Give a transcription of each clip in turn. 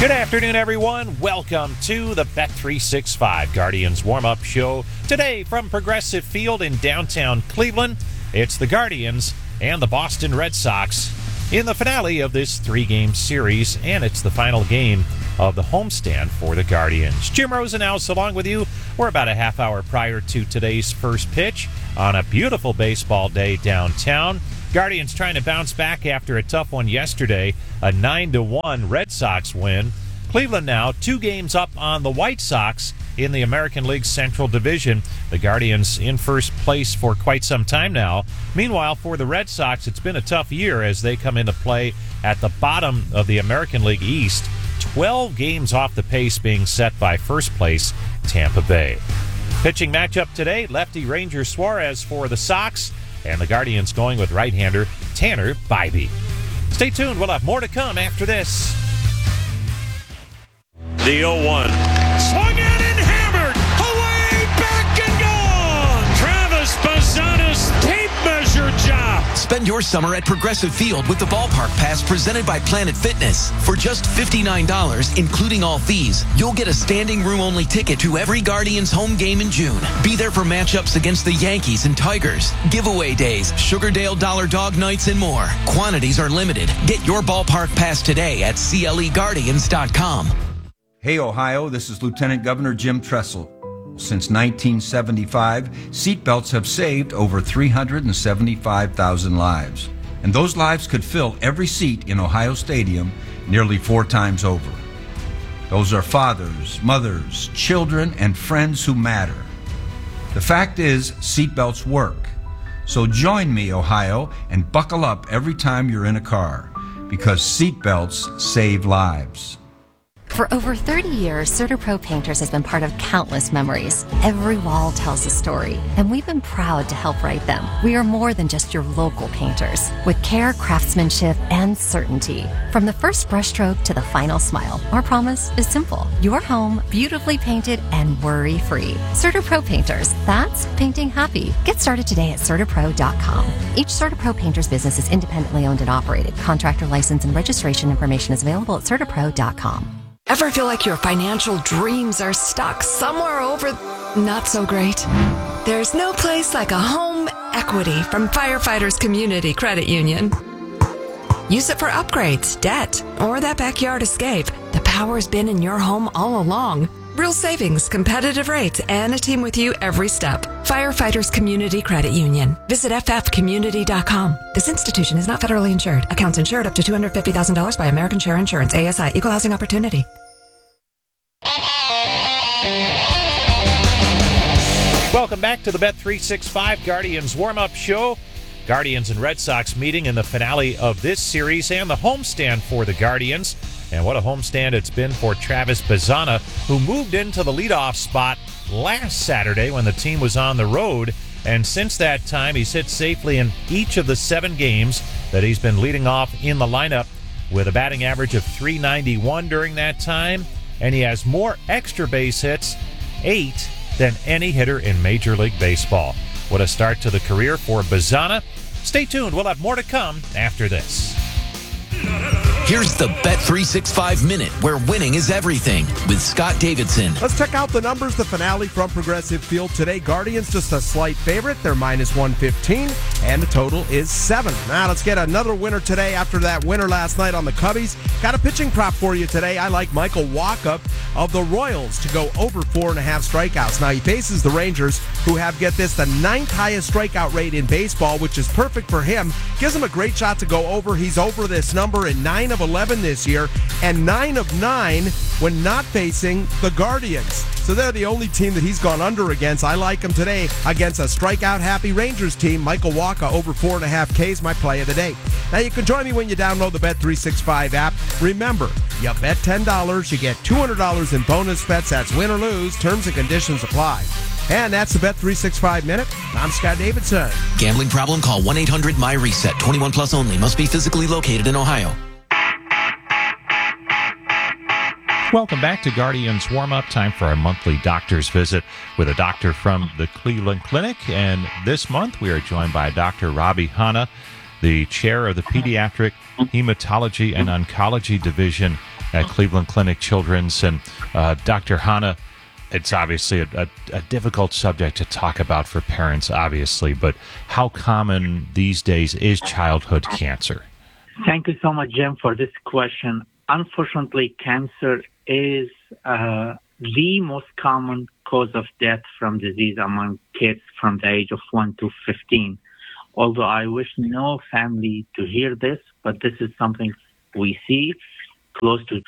Good afternoon, everyone. Welcome to the Bet365 Guardians warm-up show. Today from Progressive Field in downtown Cleveland, it's the Guardians and the Boston Red Sox in the finale of this three-game series, and it's the final game of the homestand for the Guardians. Jim Rosenhaus along with you. We're about a half hour prior to today's first pitch on a beautiful baseball day downtown. Guardians trying to bounce back after a tough one yesterday, a 9-1 Red Sox win. Cleveland now 2 games up on the White Sox in the American League Central Division. The Guardians in first place for quite some time now. Meanwhile, for the Red Sox, it's been a tough year as they come into play at the bottom of the American League East. 12 games off the pace being set by first place Tampa Bay. Pitching matchup today, lefty Ranger Suarez for the Sox, and the Guardians going with right-hander Tanner Bibee. Stay tuned. We'll have more to come after this. The 0-1. Swung in and hammered. Away, back and gone. Travis Bazzana's tape measure job. Spend your summer at Progressive Field with the Ballpark Pass presented by Planet Fitness. For just $59, including all fees, you'll get a standing room-only ticket to every Guardians home game in June. Be there for matchups against the Yankees and Tigers, giveaway days, Sugardale Dollar Dog Nights, and more. Quantities are limited. Get your Ballpark Pass today at CLEGuardians.com. Hey, Ohio, this is Lieutenant Governor Jim Tressel. Since 1975, seatbelts have saved over 375,000 lives. And those lives could fill every seat in Ohio Stadium nearly 4 times over. Those are fathers, mothers, children, and friends who matter. The fact is, seatbelts work. So join me, Ohio, and buckle up every time you're in a car, because seatbelts save lives. For over 30 years, CertaPro Painters has been part of countless memories. Every wall tells a story, and we've been proud to help write them. We are more than just your local painters, with care, craftsmanship, and certainty. From the first brushstroke to the final smile, our promise is simple. Your home, beautifully painted and worry-free. CertaPro Painters, that's painting happy. Get started today at CertaPro.com. Each CertaPro Painters business is independently owned and operated. Contractor license and registration information is available at CertaPro.com. Ever feel like your financial dreams are stuck somewhere over not so great? There's no place like a home equity from Firefighters Community Credit Union. Use it for upgrades, debt, or that backyard escape. The power's been in your home all along. Real savings, competitive rates, and a team with you every step. Firefighters Community Credit Union. Visit ffcommunity.com. This institution is not federally insured. Accounts insured up to $250,000 by American Share Insurance, ASI, Equal Housing Opportunity. Welcome back to the Bet365 Guardians warm-up show. Guardians and Red Sox meeting in the finale of this series and the homestand for the Guardians. And what a homestand it's been for Travis Bazzana, who moved into the leadoff spot last Saturday when the team was on the road. And since that time, he's hit safely in each of the 7 games that he's been leading off in the lineup, with a batting average of .391 during that time. And he has more extra base hits, 8, than any hitter in Major League Baseball. What a start to the career for Bazzana. Stay tuned. We'll have more to come after this. Here's the Bet365 Minute, where winning is everything, with Scott Davidson. Let's check out the numbers. The finale from Progressive Field today. Guardians just a slight favorite. They're minus 115, and the total is 7. Now let's get another winner today after that winner last night on the Cubbies. Got a pitching prop for you today. I like Michael Wacha of the Royals to go over 4.5 strikeouts. Now he faces the Rangers, who have, get this, the 9th highest strikeout rate in baseball, which is perfect for him. Gives him a great shot to go over. He's over this number in 9 of 11 this year, and 9 of 9 when not facing the Guardians. So they're the only team that he's gone under against. I like him today against a strikeout-happy Rangers team. Michael Wacha over 4.5 Ks, my play of the day. Now you can join me when you download the Bet365 app. Remember, you bet $10, you get $200 in bonus bets. That's win or lose. Terms and conditions apply. And that's the Bet365 Minute. I'm Scott Davidson. Gambling problem? Call 1-800-MY-RESET. 21 plus only. Must be physically located in Ohio. Welcome back to Guardians Warm-Up. Time for our monthly doctor's visit with a doctor from the Cleveland Clinic. And this month we are joined by Dr. Robbie Hanna, the chair of the Pediatric Hematology and Oncology Division at Cleveland Clinic Children's. And Dr. Hanna, it's obviously a difficult subject to talk about for parents, obviously, but how common these days is childhood cancer? Thank you so much, Jim, for this question. Unfortunately, cancer is the most common cause of death from disease among kids from the age of 1 to 15. Although I wish no family to hear this, but this is something we see. Close to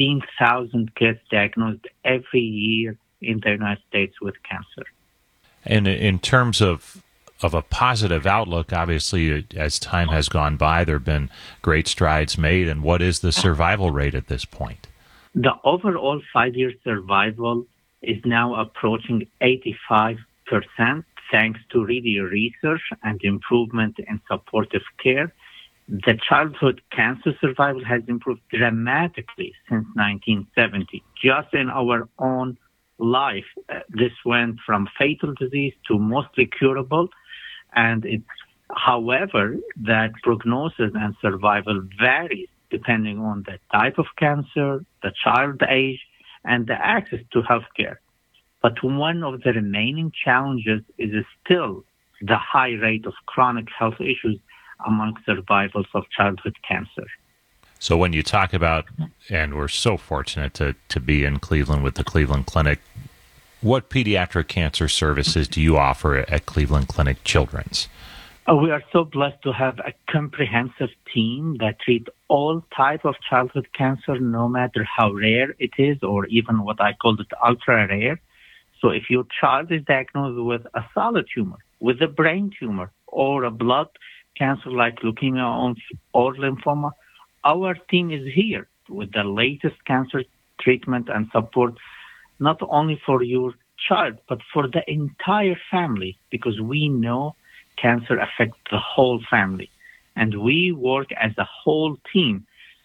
15,000 kids diagnosed every year in the United States with cancer. And in terms of a positive outlook, obviously, as time has gone by, there have been great strides made. And what is the survival rate at this point? The overall 5-year survival is now approaching 85%, thanks to really research and improvement in supportive care. The childhood cancer survival has improved dramatically since 1970. Just in our own life, this went from fatal disease to mostly curable. And however, that prognosis and survival varies depending on the type of cancer, the child age, and the access to healthcare. But one of the remaining challenges is still the high rate of chronic health issues among survivors of childhood cancer. So when you talk about, and we're so fortunate to be in Cleveland with the Cleveland Clinic, what pediatric cancer services do you offer at Cleveland Clinic Children's? We are so blessed to have a comprehensive team that treat all types of childhood cancer, no matter how rare it is, or even what I call it ultra rare. So if your child is diagnosed with a solid tumor, with a brain tumor, or a blood cancer like leukemia or lymphoma, our team is here with the latest cancer treatment and support, not only for your child, but for the entire family, because we know cancer affects the whole family. And we work as a whole team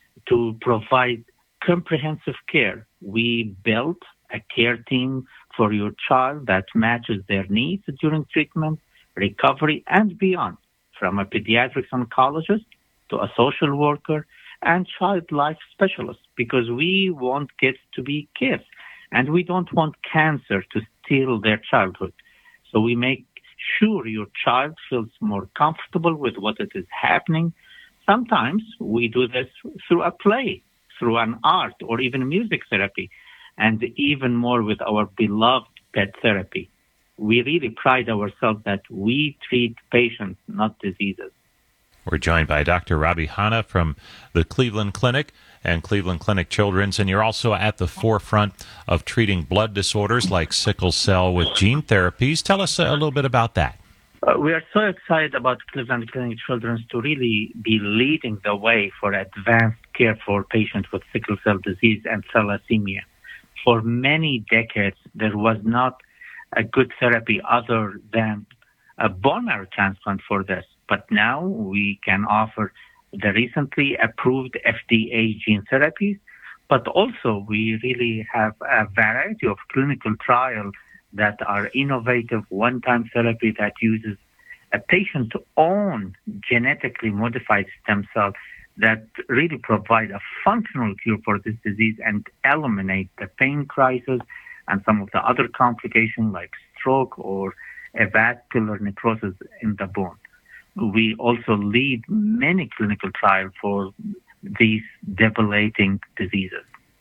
to provide comprehensive care. We built a care team for your child that matches their needs during treatment, recovery, and beyond, from a pediatrics oncologist to a social worker and child life specialist, because we want kids to be kids, and we don't want cancer to steal their childhood. So we make sure your child feels more comfortable with what it is happening. Sometimes we do this through a play, through an art, or even music therapy, and even more with our beloved pet therapy. We really pride ourselves that we treat patients, not diseases. We're joined by Dr. Robbie Hanna from the Cleveland Clinic and Cleveland Clinic Children's, and you're also at the forefront of treating blood disorders like sickle cell with gene therapies. Tell us a little bit about that. We are so excited about Cleveland Clinic Children's to really be leading the way for advanced care for patients with sickle cell disease and thalassemia. For many decades, there was not a good therapy other than a bone marrow transplant for this. But now we can offer the recently approved FDA gene therapies, but also we really have a variety of clinical trials that are innovative one-time therapy that uses a patient's own genetically modified stem cell that really provide a functional cure for this disease and eliminate the pain crisis and some of the other complications like stroke or a vascular necrosis in the bone. We also lead many clinical trials for these debilitating diseases.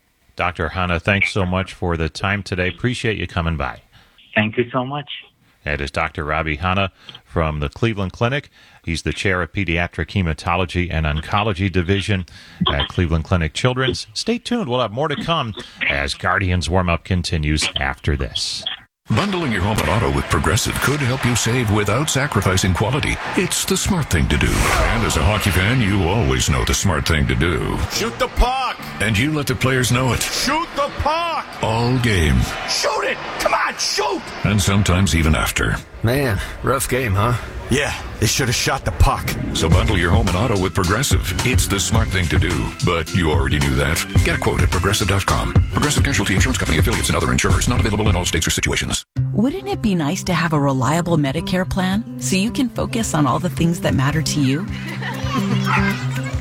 Dr. Hanna, thanks so much for the time today. Appreciate you coming by. Thank you so much. That is Dr. Robbie Hanna from the Cleveland Clinic. He's the chair of Pediatric Hematology and Oncology Division at Cleveland Clinic Children's. Stay tuned. We'll have more to come as Guardians warm-up continues after this. Bundling your home and auto with Progressive could help you save without sacrificing quality. It's the smart thing to do. And as a hockey fan, you always know the smart thing to do. Shoot the puck! And you let the players know it. Shoot the puck! All game. Shoot it! Come on, shoot! And sometimes even after. Man, rough game, huh? Yeah, they should have shot the puck. So bundle your home and auto with Progressive. It's the smart thing to do. But you already knew that. Get a quote at Progressive.com. Progressive Casualty Insurance Company, affiliates, and other insurers. Not available in all states or situations. Wouldn't it be nice to have a reliable Medicare plan so you can focus on all the things that matter to you?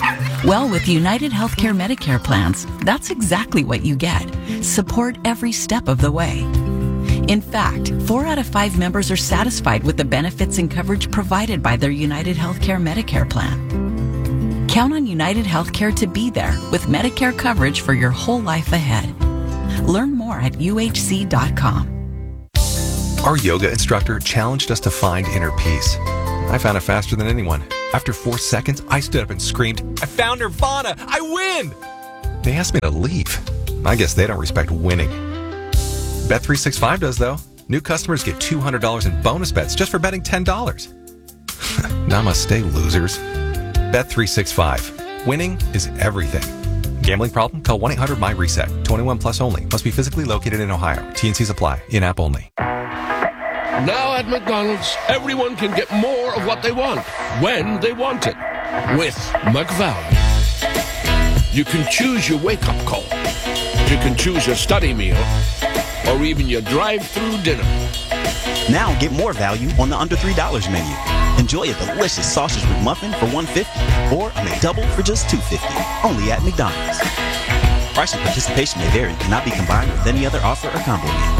Well, with United Healthcare Medicare plans, that's exactly what you get. Support every step of the way. In fact, 4 out of 5 members are satisfied with the benefits and coverage provided by their United Healthcare Medicare plan. Count on United Healthcare to be there with Medicare coverage for your whole life ahead. Learn more at uhc.com. Our yoga instructor challenged us to find inner peace. I found it faster than anyone. After 4 seconds, I stood up and screamed, "I found Nirvana! I win!" They asked me to leave. I guess they don't respect winning. Bet365 does, though. New customers get $200 in bonus bets just for betting $10. Namaste, losers. Bet365. Winning is everything. Gambling problem? Call 1-800-MY-RESET. 21 plus only. Must be physically located in Ohio. T&Cs apply. In-app only. Now at McDonald's, everyone can get more of what they want, when they want it, with McValue. You can choose your wake-up call. You can choose your study meal, or even your drive-through dinner. Now get more value on the under $3 menu. Enjoy a delicious sausage McMuffin for $1.50 or a McDouble for just $2.50. Only at McDonald's. Price and participation may vary. Cannot be combined with any other offer or combo meal.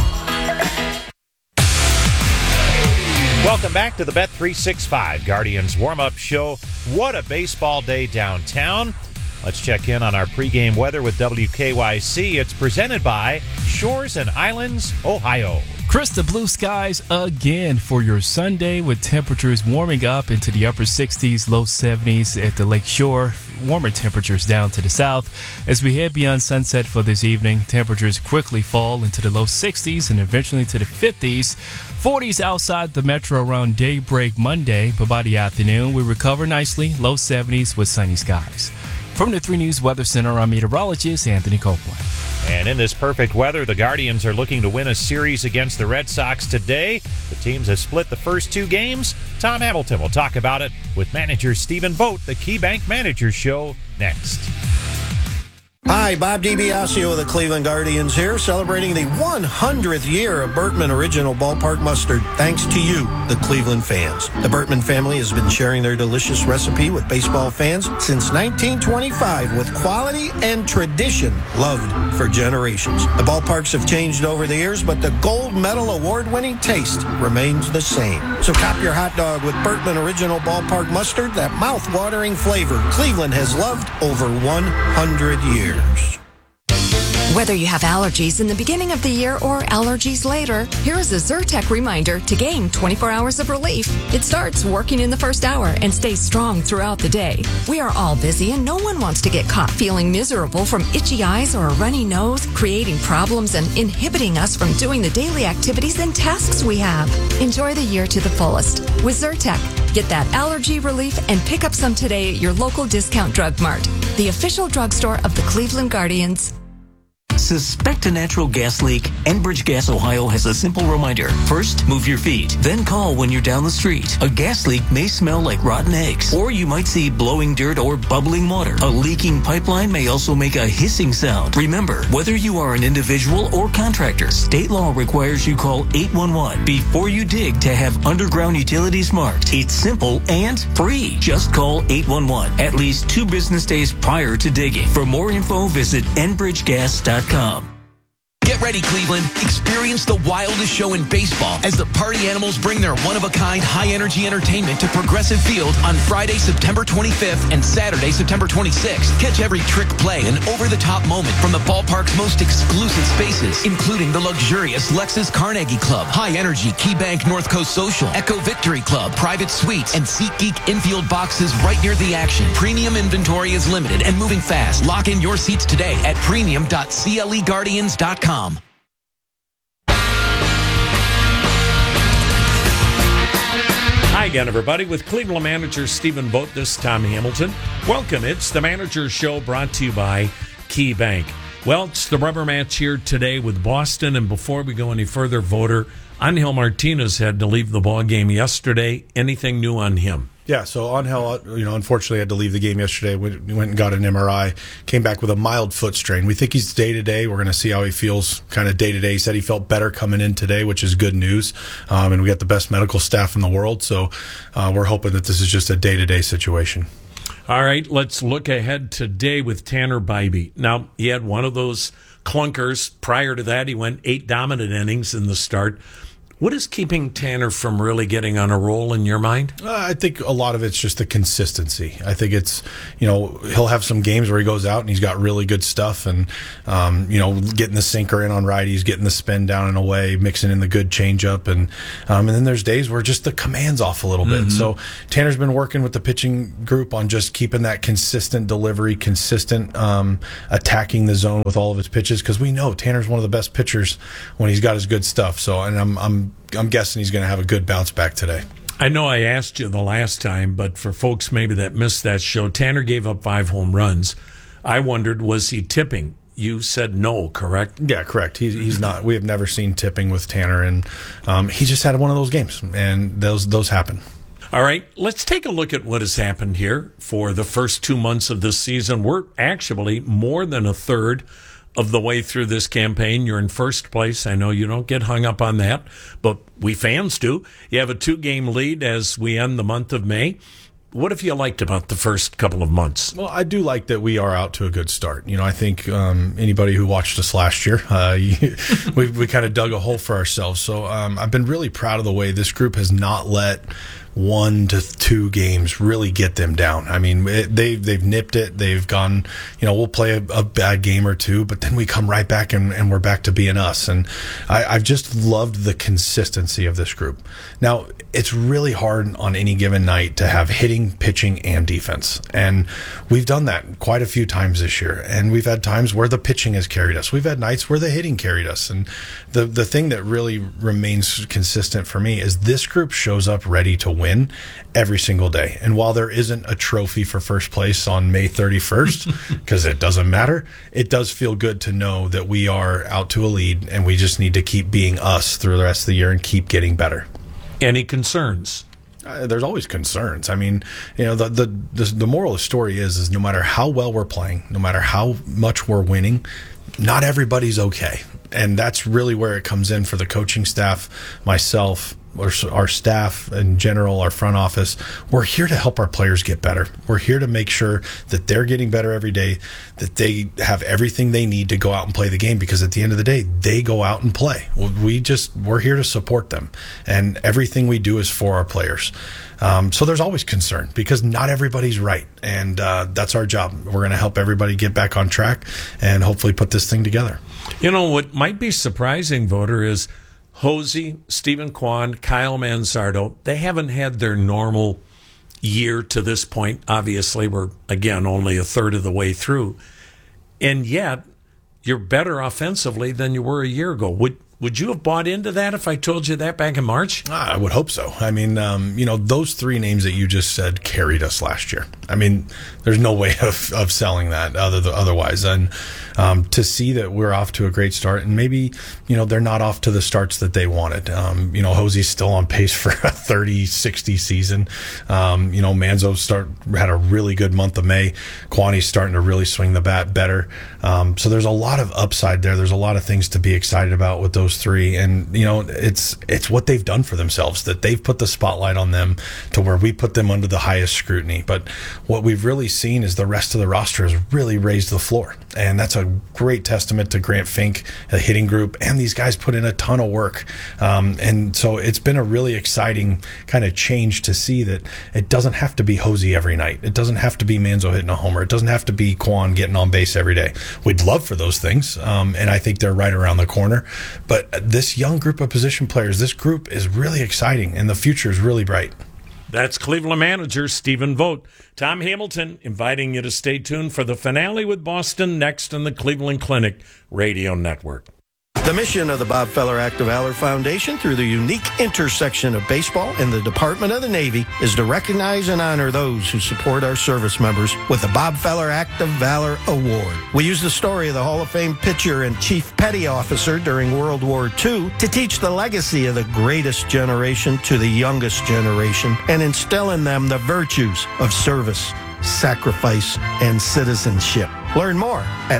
Welcome back to the Bet365 Guardians warm-up show. What a baseball day downtown. Let's check in on our pregame weather with WKYC. It's presented by Shores and Islands, Ohio. Crystal blue skies again for your Sunday, with temperatures warming up into the upper 60s, low 70s at the Lake Shore. Warmer temperatures down to the south. As we head beyond sunset for this evening, temperatures quickly fall into the low 60s and eventually to the 50s. 40s outside the metro around daybreak Monday, but by the afternoon we recover nicely, low 70s with sunny skies. From the 3 News Weather Center, I'm meteorologist Anthony Copeland. And in this perfect weather, the Guardians are looking to win a series against the Red Sox today. The teams have split the first 2 games. Tom Hamilton will talk about it with manager Stephen Vogt, the KeyBank Managers Show, next. Hi, Bob DiBiasio of the Cleveland Guardians here, celebrating the 100th year of Bertman Original Ballpark Mustard, thanks to you, the Cleveland fans. The Bertman family has been sharing their delicious recipe with baseball fans since 1925, with quality and tradition loved for generations. The ballparks have changed over the years, but the gold medal award-winning taste remains the same. So cop your hot dog with Bertman Original Ballpark Mustard, that mouth-watering flavor Cleveland has loved over 100 years. Whether you have allergies in the beginning of the year or allergies later, here is a Zyrtec reminder to gain 24 hours of relief. It starts working in the first hour and stays strong throughout the day. We are all busy and no one wants to get caught feeling miserable from itchy eyes or a runny nose, creating problems and inhibiting us from doing the daily activities and tasks we have. Enjoy the year to the fullest with Zyrtec. Get that allergy relief and pick up some today at your local Discount Drug Mart, the official drugstore of the Cleveland Guardians. Suspect a natural gas leak? Enbridge Gas Ohio has a simple reminder. First, move your feet. Then call when you're down the street. A gas leak may smell like rotten eggs, or you might see blowing dirt or bubbling water. A leaking pipeline may also make a hissing sound. Remember, whether you are an individual or contractor, state law requires you call 811 before you dig to have underground utilities marked. It's simple and free. Just call 811 at least 2 business days prior to digging. For more info, visit enbridgegas.com. Get ready, Cleveland. Experience the wildest show in baseball as the Party Animals bring their one-of-a-kind, high-energy entertainment to Progressive Field on Friday, September 25th and Saturday, September 26th. Catch every trick play and over-the-top moment from the ballpark's most exclusive spaces, including the luxurious Lexus Carnegie Club, high-energy KeyBank North Coast Social, Echo Victory Club, private suites, and SeatGeek infield boxes right near the action. Premium inventory is limited and moving fast. Lock in your seats today at premium.cleguardians.com. Hi again, everybody. With Cleveland manager Stephen Vogt, this is Tom Hamilton. Welcome. It's the Manager's Show brought to you by KeyBank. Well, it's the rubber match here today with Boston. And before we go any further, Voter, Angel Martinez had to leave the ball game yesterday. Anything new on him? Yeah, so Angel, unfortunately had to leave the game yesterday. We went and got an MRI, came back with a mild foot strain. We think he's day-to-day. We're going to see how he feels kind of day-to-day. He said he felt better coming in today, which is good news. And we got the best medical staff in the world, so we're hoping that this is just a day-to-day situation. All right, let's look ahead today with Tanner Bybee. Now, he had one of those clunkers. Prior to that, he went 8 dominant innings in the start. What is keeping Tanner from really getting on a roll in your mind? I think a lot of it's just the consistency. I think it's, he'll have some games where he goes out and he's got really good stuff and, getting the sinker in on righties, getting the spin down and away, mixing in the good changeup. And then there's days where just the command's off a little bit. So Tanner's been working with the pitching group on just keeping that consistent delivery, consistent attacking the zone with all of his pitches, because we know Tanner's one of the best pitchers when he's got his good stuff. So, and I'm guessing he's going to have a good bounce back today. I know I asked you the last time, but for folks maybe that missed that show, Tanner gave up 5 home runs. I wondered, was he tipping? You said no, correct? Yeah, correct. He's not. We have never seen tipping with Tanner, and he just had one of those games, and those happen. All right, let's take a look at what has happened here for the first 2 months of this season. We're actually more than a third of the way through this campaign. You're in first place. I know you don't get hung up on that, but we fans do. You have a 2-game lead as we end the month of May. What have you liked about the first couple of months? Well, I do like that we are out to a good start. I think anybody who watched us last year, we kind of dug a hole for ourselves. So I've been really proud of the way this group has not let 1 to 2 games really get them down. I mean, they've nipped it. They've gone, we'll play a bad game or two, but then we come right back and we're back to being us. And I've just loved the consistency of this group. Now, it's really hard on any given night to have hitting, pitching, and defense. And we've done that quite a few times this year. And we've had times where the pitching has carried us. We've had nights where the hitting carried us. And the thing that really remains consistent for me is this group shows up ready to win every single day. And while there isn't a trophy for first place on May 31st, because it doesn't matter, it does feel good to know that we are out to a lead and we just need to keep being us through the rest of the year and keep getting better. Any concerns? There's always concerns. I mean, the moral of the story is no matter how well we're playing, no matter how much we're winning, not everybody's okay. And that's really where it comes in for the coaching staff, myself, our staff in general, our front office. We're here to help our players get better. We're here to make sure that they're getting better every day, that they have everything they need to go out and play the game, because at the end of the day, they go out and play. We're here to support them, and everything we do is for our players. So there's always concern because not everybody's right, and that's our job. We're going to help everybody get back on track and hopefully put this thing together. What might be surprising, Voter, is Hosey, Stephen Kwan, Kyle Manzardo, they haven't had their normal year to this point. Obviously, we're, again, only a third of the way through. And yet, you're better offensively than you were a year ago. Would you have bought into that if I told you that back in March? I would hope so. I mean, those 3 names that you just said carried us last year. I mean, there's no way of selling that otherwise. And to see that we're off to a great start, and maybe, they're not off to the starts that they wanted. Hosey's still on pace for a 30-60 season. Manzo had a really good month of May. Kwani's starting to really swing the bat better. So there's a lot of upside there. There's a lot of things to be excited about with those 3. And, it's what they've done for themselves, that they've put the spotlight on them to where we put them under the highest scrutiny. But what we've really seen is the rest of the roster has really raised the floor. And that's a great testament to Grant Fink, the hitting group, and these guys put in a ton of work. And so it's been a really exciting kind of change to see that it doesn't have to be Hosey every night. It doesn't have to be Manzo hitting a homer. It doesn't have to be Kwan getting on base every day. We'd love for those things, and I think they're right around the corner. But this young group of position players, this group is really exciting, and the future is really bright. That's Cleveland manager Stephen Vogt. Tom Hamilton inviting you to stay tuned for the finale with Boston next on the Cleveland Clinic Radio Network. The mission of the Bob Feller Act of Valor Foundation, through the unique intersection of baseball and the Department of the Navy, is to recognize and honor those who support our service members with the Bob Feller Act of Valor Award. We use the story of the Hall of Fame pitcher and Chief Petty Officer during World War II to teach the legacy of the greatest generation to the youngest generation and instill in them the virtues of service, sacrifice, and citizenship. Learn more at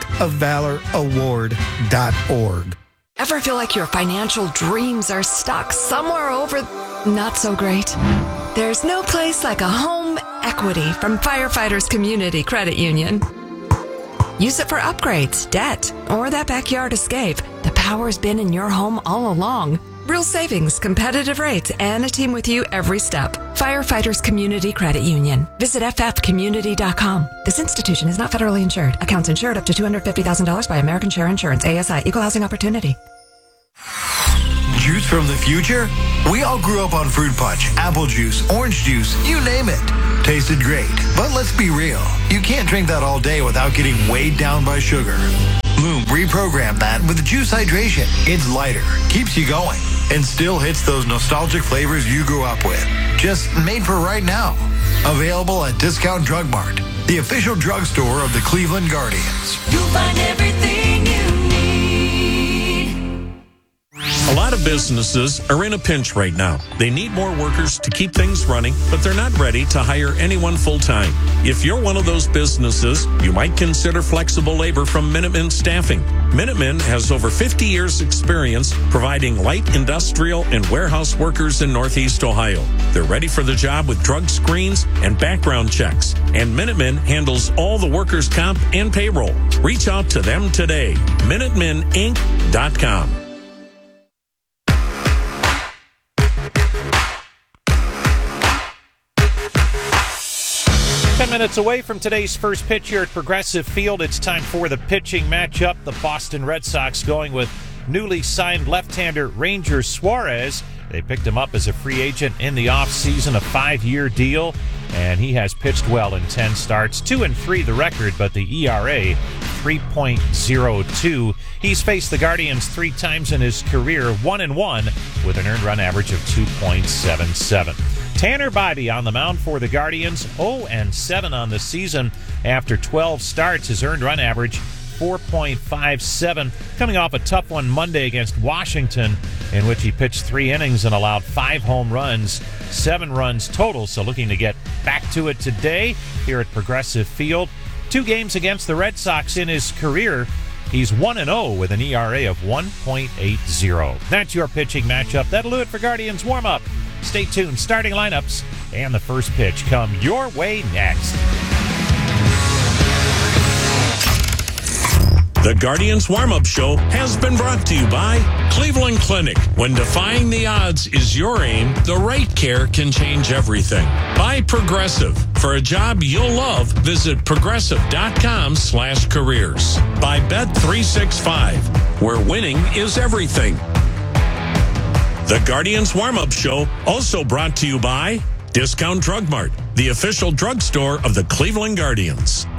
actofvaloraward.org. Ever feel like your financial dreams are stuck somewhere over not so great? There's no place like a home equity from Firefighters Community Credit Union. Use it for upgrades, debt, or that backyard escape. The power's been in your home all along. Real savings, competitive rates, and a team with you every step. Firefighters Community Credit Union. Visit ffcommunity.com. This institution is not federally insured. Accounts insured up to $250,000 by American Share Insurance, ASI, Equal Housing Opportunity. Juice from the future? We all grew up on fruit punch, apple juice, orange juice, you name it. Tasted great, but let's be real. You can't drink that all day without getting weighed down by sugar. Loom reprogrammed that with Juice Hydration. It's lighter, keeps you going, and still hits those nostalgic flavors you grew up with. Just made for right now. Available at Discount Drug Mart, the official drugstore of the Cleveland Guardians. You'll find everything you need. A lot of businesses are in a pinch right now. They need more workers to keep things running, but they're not ready to hire anyone full-time. If you're one of those businesses, you might consider flexible labor from Minuteman Staffing. Minuteman has over 50 years' experience providing light industrial and warehouse workers in Northeast Ohio. They're ready for the job with drug screens and background checks. And Minuteman handles all the workers' comp and payroll. Reach out to them today. MinutemenInc.com. 10 minutes away from today's first pitch here at Progressive Field. It's time for the pitching matchup. The Boston Red Sox going with newly signed left-hander Ranger Suarez. They picked him up as a free agent in the offseason, a 5-year deal, and he has pitched well in 10 starts. 2-3 the record, but the ERA 3.02. He's faced the Guardians 3 times in his career, 1-1, with an earned run average of 2.77. Tanner Bibee on the mound for the Guardians, 0-7 on the season. After 12 starts, his earned run average 4.57, coming off a tough one Monday against Washington, in which he pitched 3 innings and allowed 5 home runs, 7 runs total. So looking to get back to it today here at Progressive Field. 2 games against the Red Sox in his career. He's 1-0 with an ERA of 1.80. That's your pitching matchup. That'll do it for Guardians warm-up. Stay tuned. Starting lineups and the first pitch come your way next. The Guardians Warm-Up Show has been brought to you by Cleveland Clinic. When defying the odds is your aim, the right care can change everything. By Progressive. For a job you'll love, visit progressive.com/careers. By Bet365, where winning is everything. The Guardians Warm-Up Show also brought to you by Discount Drug Mart, the official drugstore of the Cleveland Guardians.